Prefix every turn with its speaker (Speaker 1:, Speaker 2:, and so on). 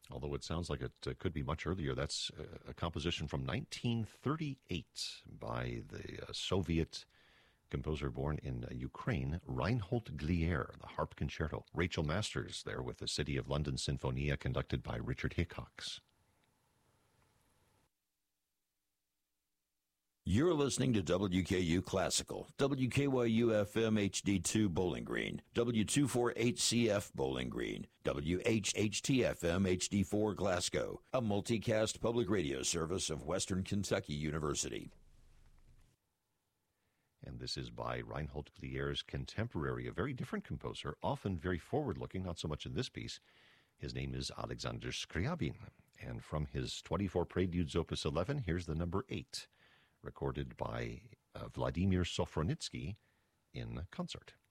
Speaker 1: although it sounds like it could be much earlier. That's a composition from 1938 by the Soviet composer born in Ukraine, Reinhold Glier, the Harp Concerto. Rachel Masters there with the City of London Sinfonia, conducted by Richard Hickox.
Speaker 2: You're listening to WKU Classical, WKYU-FM HD2 Bowling Green, W248CF Bowling Green, WHHT-FM HD4 Glasgow, a multicast public radio service of Western Kentucky University.
Speaker 1: And this is by Reinhold Glier's contemporary, a very different composer, often very forward-looking, not so much in this piece. His name is Alexander Scriabin, and from his 24 Preludes Opus 11, here's the number 8, recorded by Vladimir Sofronitsky in concert.